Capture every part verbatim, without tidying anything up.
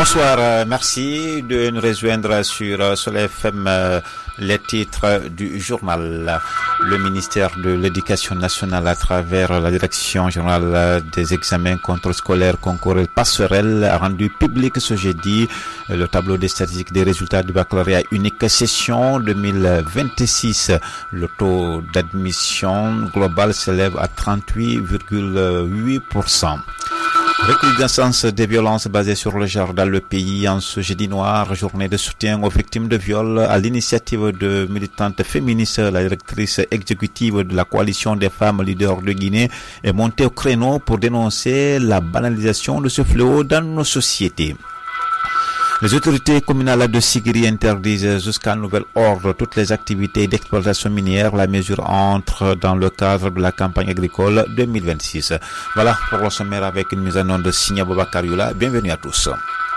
Bonsoir, euh, merci de nous rejoindre sur euh, Soleil F M, euh, les titres du journal. Le ministère de l'Éducation nationale, à travers la Direction générale des examens contrôle scolaire, concours et passerelles, a rendu public ce jeudi le tableau des statistiques des résultats du baccalauréat unique session deux mille vingt-six. Le taux d'admission global s'élève à trente-huit virgule huit pour cent. Recrudescence des violences basées sur le genre dans le pays en ce jeudi noir, journée de soutien aux victimes de viol. À l'initiative de militantes féministes, la directrice exécutive de la coalition des femmes leaders de Guinée est montée au créneau pour dénoncer la banalisation de ce fléau dans nos sociétés. Les autorités communales de Sigiri interdisent jusqu'à nouvel ordre toutes les activités d'exploitation minière. La mesure entre dans le cadre de la campagne agricole deux mille vingt-six. Voilà pour le sommaire avec une mise en onde de Signa Bobakarioula. Bienvenue à tous.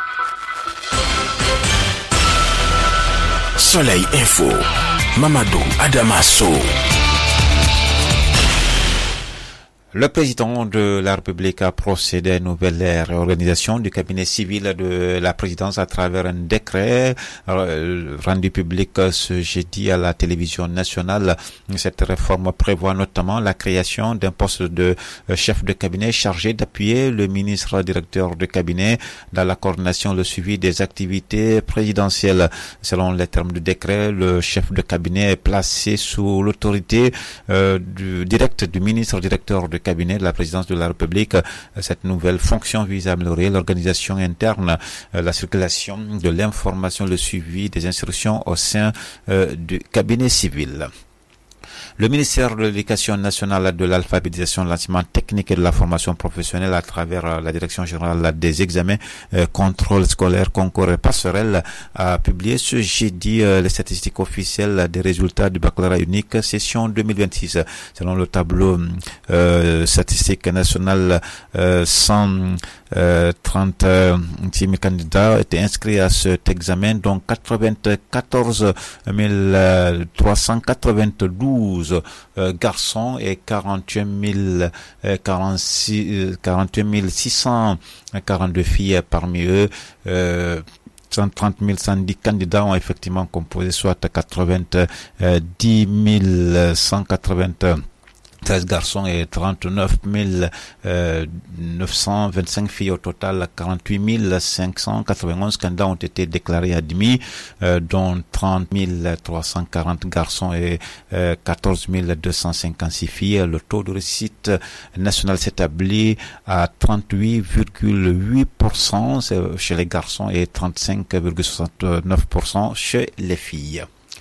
Soleil Info, Mamadou Adamasso. Le président de la République a procédé à une nouvelle réorganisation du cabinet civil de la présidence à travers un décret rendu public ce jeudi à la télévision nationale. Cette réforme prévoit notamment la création d'un poste de chef de cabinet chargé d'appuyer le ministre directeur de cabinet dans la coordination et le suivi des activités présidentielles. Selon les termes du décret, le chef de cabinet est placé sous l'autorité euh, du direct du ministre directeur de cabinet de la présidence de la République. Cette nouvelle fonction vise à améliorer l'organisation interne, la circulation de l'information, le suivi des instructions au sein euh, du cabinet civil. Le ministère de l'Éducation nationale, de l'alphabétisation, de l'enseignement technique et de la formation professionnelle à travers la Direction générale des examens, euh, contrôle scolaire, concours et passerelles a publié ce jeudi euh, les statistiques officielles des résultats du baccalauréat unique session deux mille vingt-six. Selon le tableau euh, statistique national, euh, cent trente-six mille candidats étaient inscrits à cet examen, dont quatre-vingt-quatorze mille trois cent quatre-vingt-douze Euh, garçons et quarante-huit mille six cent quarante-deux filles. Parmi eux, euh, cent trente mille cent dix candidats ont effectivement composé, soit quatre-vingt-dix mille cent quatre-vingt-treize garçons et trente-neuf mille neuf cent vingt-cinq filles. Au total, quarante-huit mille cinq cent quatre-vingt-onze candidats ont été déclarés admis, euh, dont trente mille trois cent quarante garçons et euh, quatorze mille deux cent cinquante-six filles. Le taux de réussite national s'établit à trente-huit virgule huit pour cent chez les garçons et trente-cinq virgule soixante-neuf pour cent chez les filles.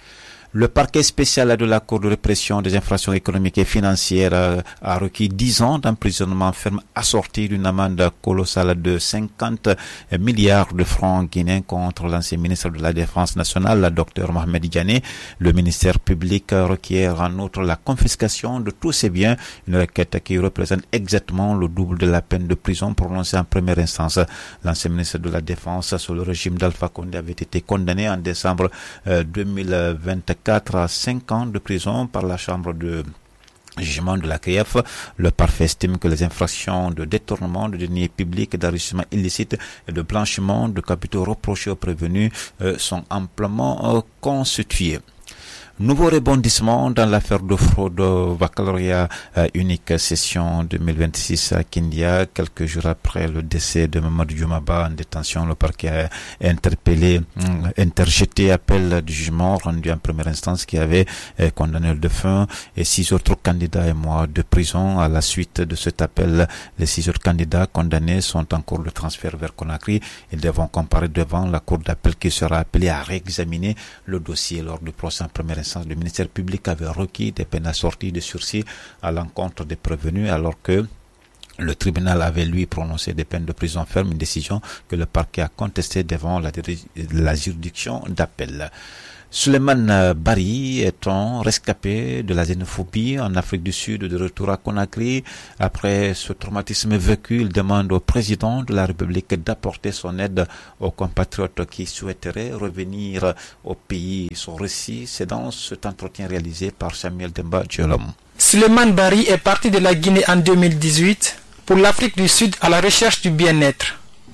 Le parquet spécial de la Cour de répression des infractions économiques et financières a requis dix ans d'emprisonnement ferme assorti d'une amende colossale de cinquante milliards de francs guinéens contre l'ancien ministre de la Défense nationale, Dr Mohamed Diané. Le ministère public requiert en outre la confiscation de tous ses biens, une requête qui représente exactement le double de la peine de prison prononcée en première instance. L'ancien ministre de la Défense sous le régime d'Alpha Condé avait été condamné en décembre deux mille vingt-quatre à cinq ans de prison par la chambre de jugement de la C R E F. Le parquet estime que les infractions de détournement de deniers publics, d'enrichissement illicite et de blanchiment de capitaux reprochés aux prévenus euh, sont amplement euh, constituées. Nouveau rebondissement dans l'affaire de fraude au baccalauréat euh, unique session deux mille vingt-six à Kindia. Quelques jours après le décès de Mamadou Dioumaba en détention, le parquet a interpellé, euh, interjeté appel du jugement rendu en première instance qui avait euh, condamné le défunt et six autres candidats et mois de prison. À la suite de cet appel, les six autres candidats condamnés sont en cours de transfert vers Conakry. Ils devront comparer devant la cour d'appel qui sera appelée à réexaminer le dossier lors du procès en première instance. Le ministère public avait requis des peines assorties de sursis à l'encontre des prévenus, alors que le tribunal avait lui prononcé des peines de prison ferme, une décision que le parquet a contestée devant la, la juridiction d'appel. Souleymane Bari est un rescapé de la xénophobie en Afrique du Sud, de retour à Conakry. Après ce traumatisme vécu, il demande au président de la République d'apporter son aide aux compatriotes qui souhaiteraient revenir au pays. Son récit, c'est dans cet entretien réalisé par Samuel Demba Djolom. Souleymane Bari est parti de la Guinée en deux mille dix-huit pour l'Afrique du Sud à la recherche du bien-être.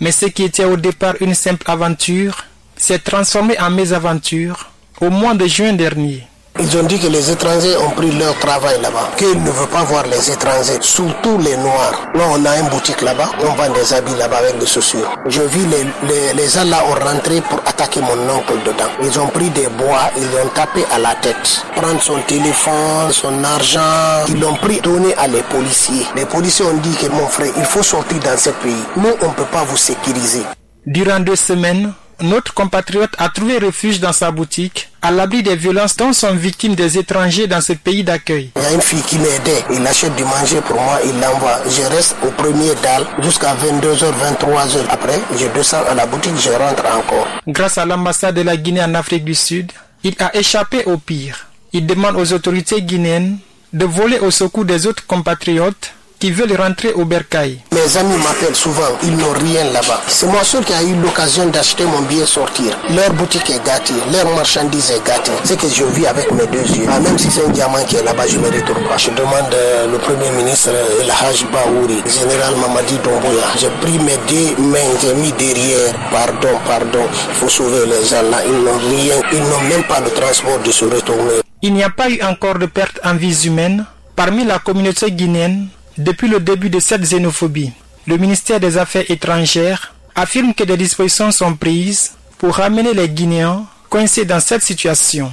Mais ce qui était au départ une simple aventure s'est transformé en mésaventure au mois de juin dernier. Ils ont dit que les étrangers ont pris leur travail là-bas, qu'ils ne veulent pas voir les étrangers, surtout les noirs. Là, on a une boutique là-bas, on vend des habits là-bas avec des chaussures. Je vis les, les, les gens là ont rentré pour attaquer mon oncle dedans. Ils ont pris des bois, ils l'ont tapé à la tête. Prendre son téléphone, son argent, ils l'ont pris, donné à les policiers. Les policiers ont dit que mon frère, il faut sortir dans ce pays. Nous, on ne peut pas vous sécuriser. Durant deux semaines, notre compatriote a trouvé refuge dans sa boutique, à l'abri des violences dont sont victimes des étrangers dans ce pays d'accueil. Il y a une fille qui m'aidait, il achète du manger pour moi, il l'envoie. Je reste au premier dalle jusqu'à vingt-deux heures, vingt-trois heures. Après, je descends à la boutique, je rentre encore. Grâce à l'ambassade de la Guinée en Afrique du Sud, il a échappé au pire. Il demande aux autorités guinéennes de voler au secours des autres compatriotes qui veulent rentrer au bercail. Mes amis m'appellent souvent, ils n'ont rien là-bas. C'est moi seul qui a eu l'occasion d'acheter mon billet sortir. Leur boutique est gâtée, leur marchandise est gâtée. C'est que je vis avec mes deux yeux. Ah, même si c'est un diamant qui est là-bas, je ne le retrouve pas. Je demande euh, le Premier ministre El Haj Baouri, général Mamadi Doumbouya. J'ai pris mes deux mains, j'ai mis derrière. Pardon, pardon, il faut sauver les gens là. Ils n'ont rien, ils n'ont même pas le transport de se retourner. Il n'y a pas eu encore de perte en vies humaines parmi la communauté guinéenne depuis le début de cette xénophobie. Le ministère des Affaires étrangères affirme que des dispositions sont prises pour ramener les Guinéens coincés dans cette situation.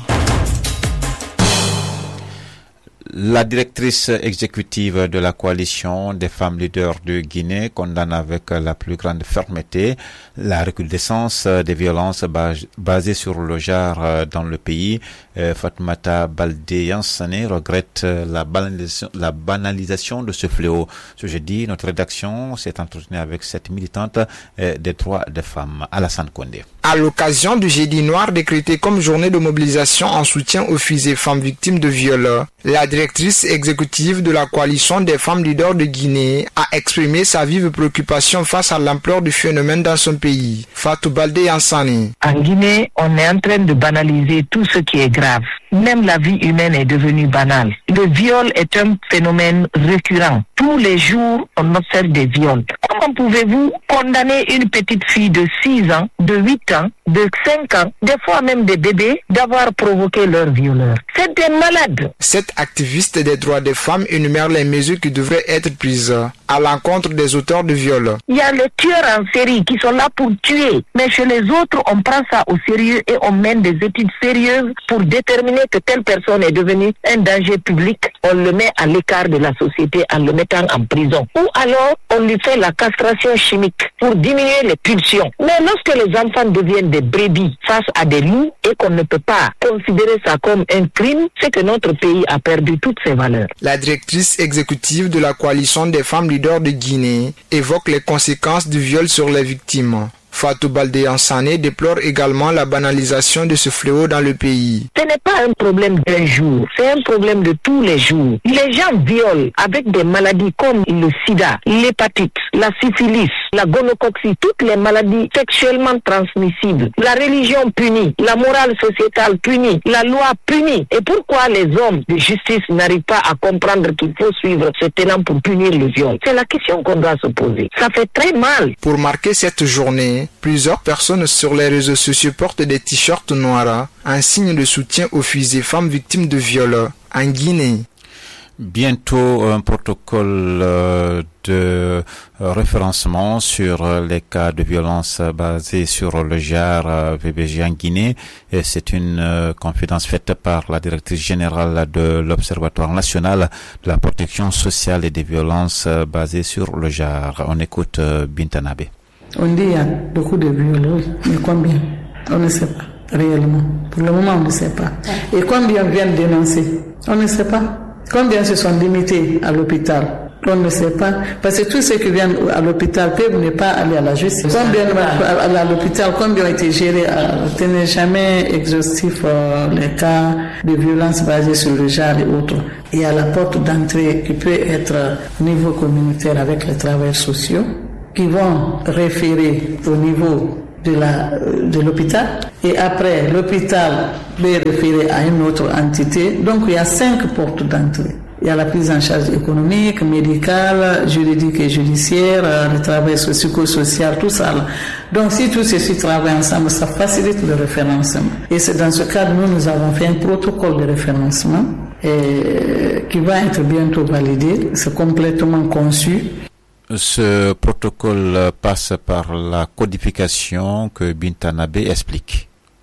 La directrice exécutive de la coalition des femmes leaders de Guinée condamne avec la plus grande fermeté la recrudescence des violences basées sur le genre dans le pays. Fatoumata Baldé Yansane regrette la banalisation, la banalisation de ce fléau. Ce jeudi, notre rédaction s'est entretenue avec cette militante des droits des femmes, Alassane Kondé. À l'occasion du Jeudi noir décrété comme journée de mobilisation en soutien aux filles et femmes victimes de viols, la directrice exécutive de la coalition des femmes leaders de Guinée a exprimé sa vive préoccupation face à l'ampleur du phénomène dans son pays. Fatou Baldé Yansane. En Guinée, on est en train de banaliser tout ce qui est grave. Même la vie humaine est devenue banale. Le viol est un phénomène récurrent. Tous les jours, on observe des viols. Comment pouvez-vous condamner une petite fille de six ans, de huit ans, de cinq ans, des fois même des bébés, d'avoir provoqué leur violeur? C'est des malades. Cette activiste des droits des femmes énumère les mesures qui devraient être prises à l'encontre des auteurs de viols. Il y a les tueurs en série qui sont là pour tuer. Mais chez les autres, on prend ça au sérieux et on mène des études sérieuses pour déterminer que telle personne est devenue un danger public. On le met à l'écart de la société en le mettant en prison. Ou alors, on lui fait la castration chimique pour diminuer les pulsions. Mais lorsque les enfants deviennent des brebis face à des loups et qu'on ne peut pas considérer ça comme un crime, c'est que notre pays a perdu toutes ses valeurs. La directrice exécutive de la coalition des femmes leaders de Guinée évoque les conséquences du viol sur les victimes. Fatou Baldé Yansane déplore également la banalisation de ce fléau dans le pays. Ce n'est pas un problème d'un jour, c'est un problème de tous les jours. Les gens violent avec des maladies comme le sida, l'hépatite, la syphilis, la gonococcie, toutes les maladies sexuellement transmissibles. La religion punit, la morale sociétale punit, la loi punit. Et pourquoi les hommes de justice n'arrivent pas à comprendre qu'il faut suivre ce élan pour punir le viol? C'est la question qu'on doit se poser. Ça fait très mal. Pour marquer cette journée, plusieurs personnes sur les réseaux sociaux portent des t-shirts noirs, un signe de soutien aux filles et femmes victimes de viols en Guinée. Bientôt un protocole euh, de euh, référencement sur euh, les cas de violence basés sur le genre euh, V B G en Guinée. Et c'est une euh, confidence faite par la directrice générale de l'Observatoire national de la protection sociale et des violences euh, basées sur le genre. On écoute euh, Bintanabe. On dit qu'il y a beaucoup de viols, mais combien? On ne sait pas réellement. Pour le moment, on ne sait pas. Et combien viennent dénoncer? On ne sait pas. Combien se sont limités à l'hôpital? On ne sait pas. Parce que tous ceux qui viennent à l'hôpital peuvent ne pas aller à la justice. Combien aller à l'hôpital, combien ont été gérés? Ce n'est jamais exhaustif euh, les cas de violence basées sur le genre et autres. Il y a la porte d'entrée qui peut être au niveau communautaire avec les travailleurs sociaux, qui vont référer au niveau de la de l'hôpital, et après l'hôpital va référer à une autre entité. Donc il y a cinq portes d'entrée. Il y a la prise en charge économique, médicale, juridique et judiciaire, le travail socio-social, tout ça. Là. Donc si tous ceci travaillent ensemble, ça facilite le référencement. Et c'est dans ce cadre, nous, nous avons fait un protocole de référencement et, qui va être bientôt validé. C'est complètement conçu. Ce protocole passe par la codification que Binta Nabé explique.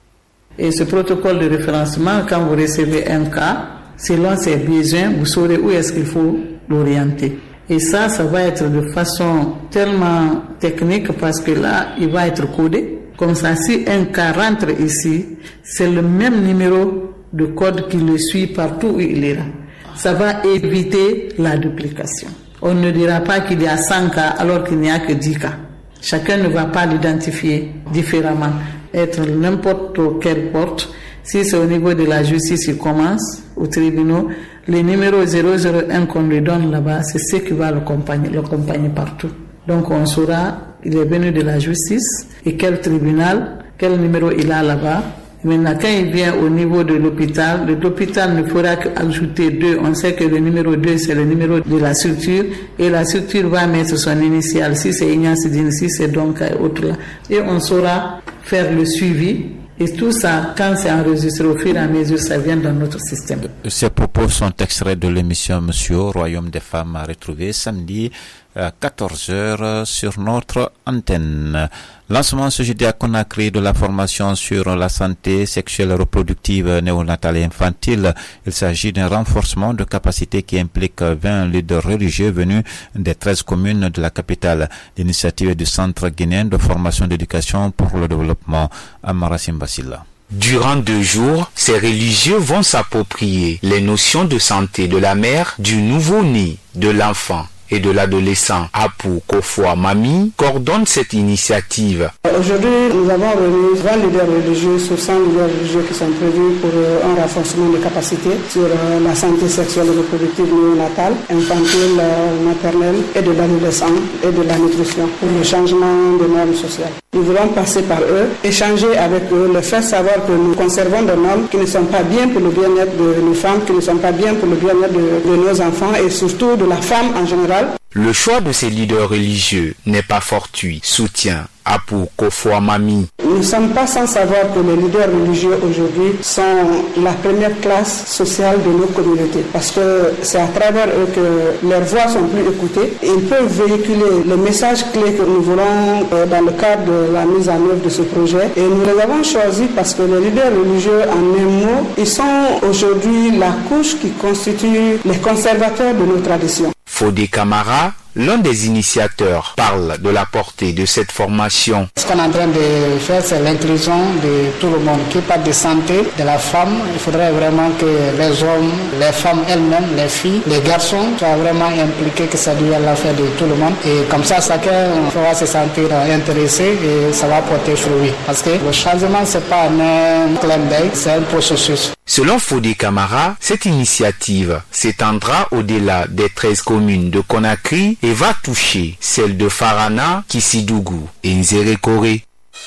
Et ce protocole de référencement, quand vous recevez un cas, selon ses besoins, vous saurez où est-ce qu'il faut l'orienter. Et ça, ça va être de façon tellement technique parce que là, il va être codé. Comme ça, si un cas rentre ici, c'est le même numéro de code qui le suit partout où il ira. Ça va éviter la duplication. On ne dira pas qu'il y a cent cas alors qu'il n'y a que dix cas. Chacun ne va pas l'identifier différemment. Être n'importe quelle porte. Si c'est au niveau de la justice, il commence au tribunal. Le numéro zéro zéro un qu'on lui donne là-bas, c'est ce qui va l'accompagner, l'accompagner partout. Donc on saura, il est venu de la justice et quel tribunal, quel numéro il a là-bas. Maintenant, quand il vient au niveau de l'hôpital, l'hôpital ne fera qu'ajouter deux. On sait que le numéro deux, c'est le numéro de la structure et la structure va mettre son initiale. Si c'est Ignace Sidine, si c'est donc autre là. Et on saura faire le suivi. Et tout ça, quand c'est enregistré au fur et à mesure, ça vient dans notre système. Ces propos sont extraits de l'émission Monsieur Royaume des femmes à retrouver samedi à quatorze heures sur notre antenne. Lancement ce jeudi à Conakry de la formation sur la santé sexuelle reproductive néonatale et infantile. Il s'agit d'un renforcement de capacité qui implique vingt leaders religieux venus des treize communes de la capitale. L'initiative du Centre guinéen de formation d'éducation pour le développement Amara Simbasila. Durant deux jours, ces religieux vont s'approprier les notions de santé de la mère, du nouveau-né, de l'enfant et de l'adolescent. Apou Kofwa Mami coordonne cette initiative. Aujourd'hui, nous avons réuni vingt leaders religieux sur cent leaders religieux qui sont prévus pour un renforcement des capacités sur la santé sexuelle et reproductive néonatale, infantile, maternelle et de l'adolescent et de la nutrition pour le changement des normes sociales. Nous voulons passer par eux, échanger avec eux, leur faire savoir que nous conservons des normes qui ne sont pas bien pour le bien-être de nos femmes, qui ne sont pas bien pour le bien-être de, de nos enfants et surtout de la femme en général. Le choix de ces leaders religieux n'est pas fortuit, soutient Apou Kofwa Mami. Nous ne sommes pas sans savoir que les leaders religieux aujourd'hui sont la première classe sociale de nos communautés parce que c'est à travers eux que leurs voix sont plus écoutées. Ils peuvent véhiculer les messages clés que nous voulons euh, dans le cadre de la mise en œuvre de ce projet et nous les avons choisis parce que les leaders religieux, en un mot, ils sont aujourd'hui la couche qui constitue les conservateurs de nos traditions. Fodé Camara, l'un des initiateurs, parle de la portée de cette formation. Ce qu'on est en train de faire, c'est l'inclusion de tout le monde. Qui parle de santé de la femme, il faudrait vraiment que les hommes, les femmes elles-mêmes, les filles, les garçons soient vraiment impliqués, que ça devienne l'affaire de tout le monde. Et comme ça, chacun va se sentir intéressé et ça va porter fruit. Parce que le changement, c'est pas un clin d'œil, c'est un processus. Selon Fodé Camara, cette initiative s'étendra au-delà des treize communes de Conakry et va toucher celles de Farana, Kissidougou et Nzérékoré.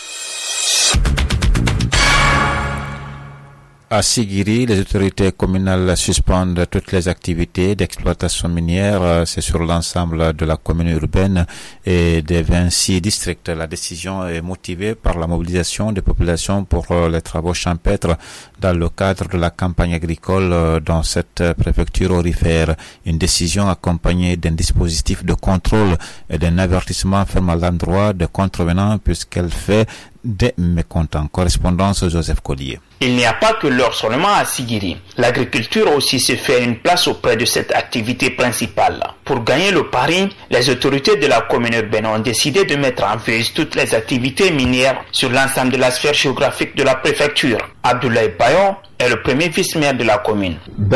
À Sigiri, les autorités communales suspendent toutes les activités d'exploitation minière. C'est sur l'ensemble de la commune urbaine et des vingt-six districts. La décision est motivée par la mobilisation des populations pour les travaux champêtres dans le cadre de la campagne agricole dans cette préfecture aurifère. Une décision accompagnée d'un dispositif de contrôle et d'un avertissement ferme à l'endroit des contrevenants puisqu'elle fait des mécontents. Correspondance Joseph Collier. Il n'y a pas que l'or seulement à Sigiri. L'agriculture aussi se fait une place auprès de cette activité principale. Pour gagner le pari, les autorités de la commune urbaine ont décidé de mettre en veille toutes les activités minières sur l'ensemble de la sphère géographique de la préfecture. Abdoulaye Bayon est le premier vice-maire de la commune.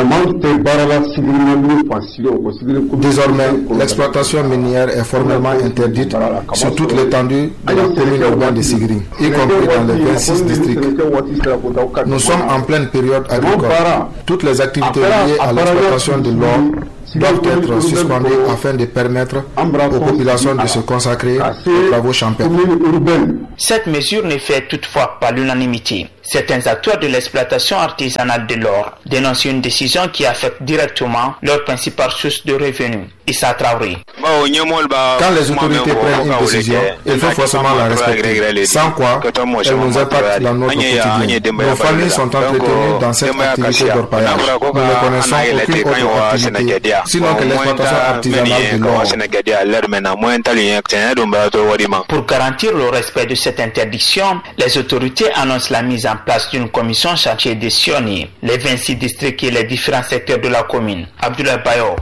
Désormais, l'exploitation minière est formellement interdite sur toute l'étendue de la commune urbaine de Sigiri, y compris dans les vingt-six districts. Nous sommes en pleine période agricole. Toutes les activités liées à l'exploitation de l'or doivent être suspendues afin de permettre aux populations de se consacrer aux travaux champêtres. Cette mesure ne fait toutefois pas l'unanimité. Certains acteurs de l'exploitation artisanale de l'or dénoncent une décision qui affecte directement leur principale source de revenus. Issa Traoré. Quand les autorités prennent une décision, il faut forcément la respecter. Sans quoi, elle nous impacte dans notre quotidien. Nos familles sont entretenues dans cette activité d'orpaillage. Nous ne connaissons aucune autre activité, sinon que l'exploitation artisanale de l'or. Pour garantir le respect de cette interdiction, les autorités annoncent la mise en place d'une commission chargée de sillonner les vingt-six districts et les différents secteurs de la commune. Abdoulaye Bayo.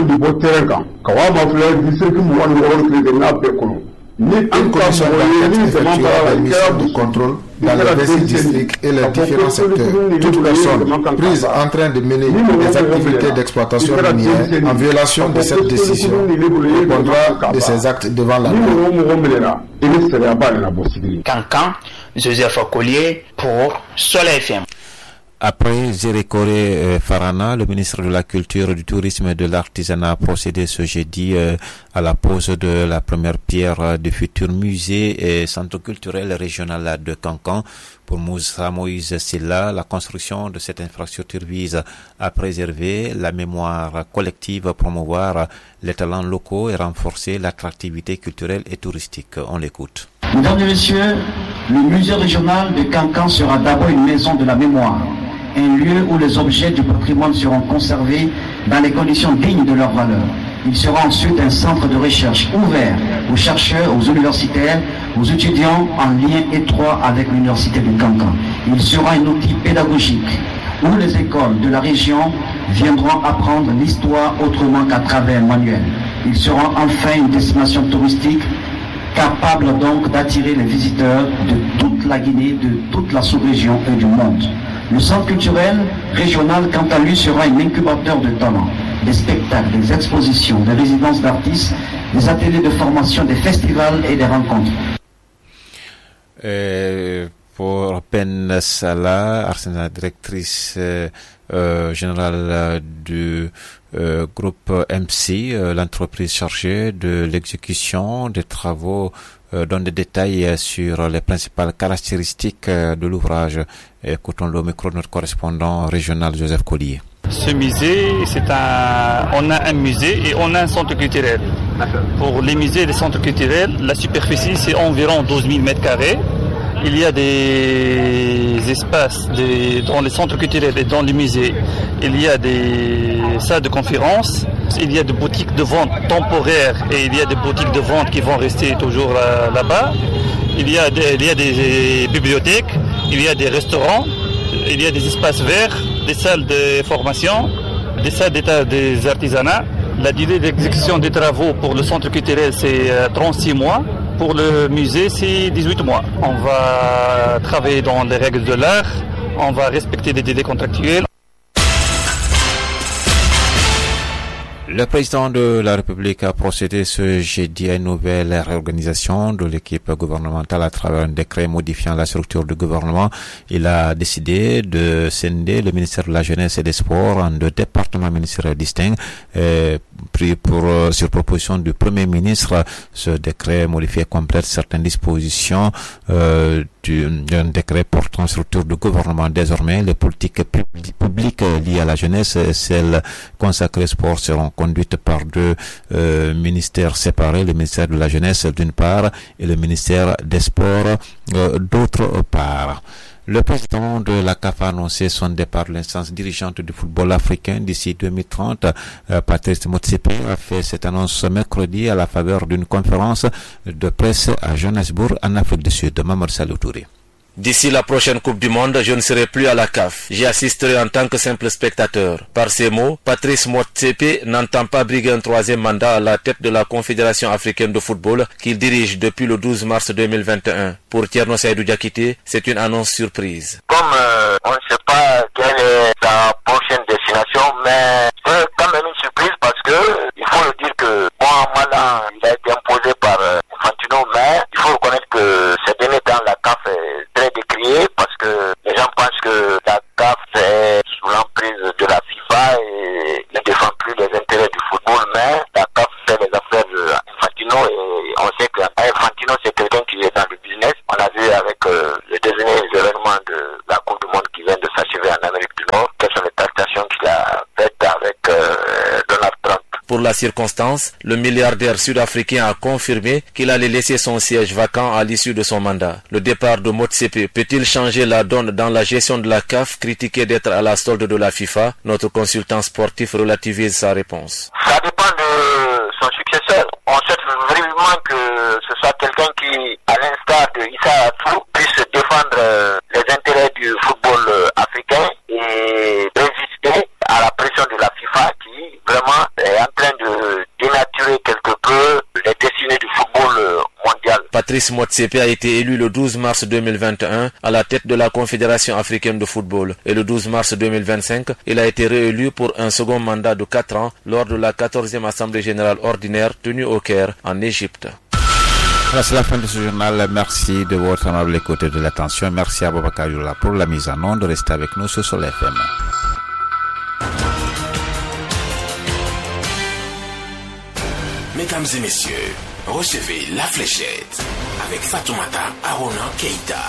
Une commission d'enquête effectuera des missions de contrôle dans les vingt-six districts et les différents secteurs. Toute personne prise en train de mener des activités d'exploitation minière en violation de cette décision répondra de ses actes devant la loi. Cancan, Joseph Collier pour Soleil F M. Après Zérékoré Farana, le ministre de la Culture, du Tourisme et de l'Artisanat a procédé ce jeudi euh, à la pose de la première pierre du futur musée et centre culturel régional de Cancan. Pour Moussa Moïse Silla, la construction de cette infrastructure vise à préserver la mémoire collective, promouvoir les talents locaux et renforcer l'attractivité culturelle et touristique. On l'écoute. Mesdames et messieurs, le musée régional de Cancan sera d'abord une maison de la mémoire, un lieu où les objets du patrimoine seront conservés dans les conditions dignes de leur valeur. Il sera ensuite un centre de recherche ouvert aux chercheurs, aux universitaires, aux étudiants en lien étroit avec l'université de Cancan. Il sera un outil pédagogique où les écoles de la région viendront apprendre l'histoire autrement qu'à travers un manuel. Il sera enfin une destination touristique capable donc d'attirer les visiteurs de toute la Guinée, de toute la sous-région et du monde. Le centre culturel régional, quant à lui, sera un incubateur de talents, des spectacles, des expositions, des résidences d'artistes, des ateliers de formation, des festivals et des rencontres. Euh, pour Ben Salah, Arsena, directrice euh, euh, générale du euh, groupe M C, euh, l'entreprise chargée de l'exécution des travaux, euh, donne des détails sur les principales caractéristiques de l'ouvrage. Écoutons le micro de notre correspondant régional Joseph Collier. Ce musée, c'est un, on a un musée et on a un centre culturel. Pour les musées et les centres culturels, la superficie c'est environ douze mille mètres carrés. Il y a des espaces des, dans les centres culturels et dans les musées. Il y a des salles de conférence, il y a des boutiques de vente temporaires et il y a des boutiques de vente qui vont rester toujours là, là-bas. Il y a des, il y a des bibliothèques, il y a des restaurants, il y a des espaces verts, des salles de formation, des salles d'état des artisanats. La durée d'exécution des travaux pour le centre culturel, c'est trente-six mois. Pour le musée, c'est dix-huit mois. On va travailler dans les règles de l'art, on va respecter les délais contractuels. Le président de la République a procédé ce jeudi à une nouvelle réorganisation de l'équipe gouvernementale à travers un décret modifiant la structure du gouvernement. Il a décidé de scinder le ministère de la Jeunesse et des Sports en deux départements ministériels distincts. Euh, pris pour, euh, sur proposition du Premier ministre, ce décret modifié complète certaines dispositions euh, d'un décret portant structure du gouvernement. Désormais, les politiques publiques liées à la jeunesse et celles consacrées au sport seront conduites par deux euh, ministères séparés, le ministère de la Jeunesse d'une part et le ministère des Sports euh, d'autre part. Le président de la C A F a annoncé son départ de l'instance dirigeante du football africain d'ici deux mille trente. Euh, Patrice Motsepe a fait cette annonce mercredi à la faveur d'une conférence de presse à Johannesburg, en Afrique du Sud. Mamadou Salou Touré. D'ici la prochaine Coupe du Monde, je ne serai plus à la C A F. J'y assisterai en tant que simple spectateur. Par ces mots, Patrice Motsepe n'entend pas briguer un troisième mandat à la tête de la Confédération africaine de football qu'il dirige depuis le douze mars deux mille vingt et un. Pour Thierno Saïdou Diakité, c'est une annonce surprise. Comme euh, on ne sait pas quelle est sa prochaine destination, mais c'est quand même une surprise parce que il faut le dire que Mohamed il a été imposé par euh, Infantino, mais il faut reconnaître que ces derniers temps la C A F est très décriée parce que les gens pensent que la C A F est sous l'emprise de la FIFA et ne défend plus les intérêts du football, mais la C A F fait les affaires d'Infantino et on sait que Infantino c'est quelqu'un qui est dans le business. On a vu avec euh, les derniers événements de la la circonstance, le milliardaire sud-africain a confirmé qu'il allait laisser son siège vacant à l'issue de son mandat. Le départ de Motsepe peut-il changer la donne dans la gestion de la C A F, critiquée d'être à la solde de la FIFA? Notre consultant sportif relativise sa réponse. Ça dépend de son successeur. On souhaite vraiment que ce soit quelqu'un qui, à l'instar de Issa Atou, puisse défendre les intérêts du football africain et résister à la pression de la FIFA qui vraiment est en train de dénaturer quelque peu les destinées du football mondial. Patrice Motsepe a été élu le douze mars deux mille vingt et un à la tête de la Confédération africaine de football. Et le douze mars deux mille vingt-cinq, il a été réélu pour un second mandat de quatre ans lors de la quatorzième Assemblée générale ordinaire tenue au Caire, en Égypte. Voilà, c'est la fin de ce journal. Merci de votre amable écoute et de l'attention. Merci à Boubacar Youla pour la mise en onde. Restez avec nous sur Soleil F M. Mesdames et messieurs, recevez la fléchette avec Fatoumata Arona Keita.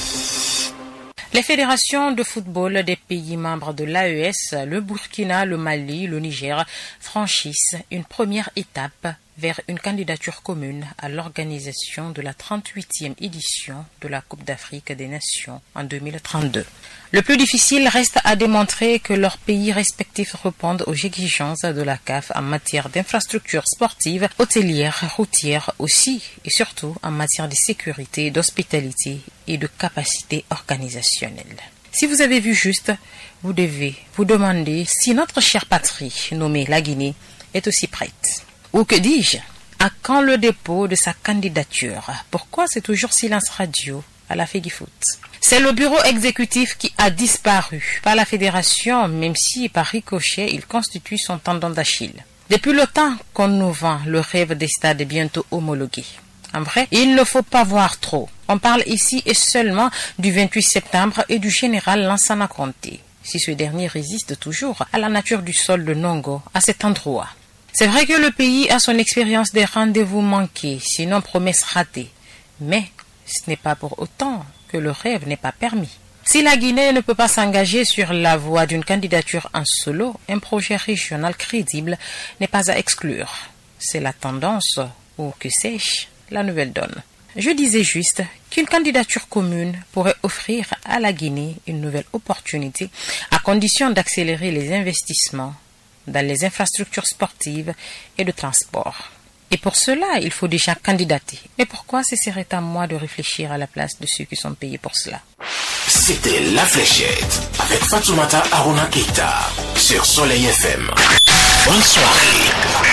Les fédérations de football des pays membres de l'A E S, le Burkina, le Mali, le Niger, franchissent une première étape vers une candidature commune à l'organisation de la trente-huitième édition de la Coupe d'Afrique des Nations en deux mille trente-deux. Le plus difficile reste à démontrer que leurs pays respectifs répondent aux exigences de la C A F en matière d'infrastructures sportives, hôtelières, routières aussi et surtout en matière de sécurité, d'hospitalité et de capacité organisationnelle. Si vous avez vu juste, vous devez vous demander si notre chère patrie, nommée la Guinée, est aussi prête. Ou que dis-je, à quand le dépôt de sa candidature? Pourquoi c'est toujours silence radio à la Fégifoot? C'est le bureau exécutif qui a disparu, pas la fédération, même si par ricochet il constitue son tendon d'Achille. Depuis le temps qu'on nous vend le rêve des stades bientôt homologués. En vrai, il ne faut pas voir trop. On parle ici et seulement du vingt-huit septembre et du général Lansana Conté, si ce dernier résiste toujours à la nature du sol de Nongo, à cet endroit. C'est vrai que le pays a son expérience des rendez-vous manqués, sinon promesses ratées. Mais ce n'est pas pour autant que le rêve n'est pas permis. Si la Guinée ne peut pas s'engager sur la voie d'une candidature en solo, un projet régional crédible n'est pas à exclure. C'est la tendance, ou que sais-je, la nouvelle donne. Je disais juste qu'une candidature commune pourrait offrir à la Guinée une nouvelle opportunité à condition d'accélérer les investissements dans les infrastructures sportives et de transport. Et pour cela, il faut déjà candidater. Mais pourquoi ce serait à moi de réfléchir à la place de ceux qui sont payés pour cela? C'était La Fléchette avec Fatoumata Arona Keita sur Soleil F M. Bonne soirée.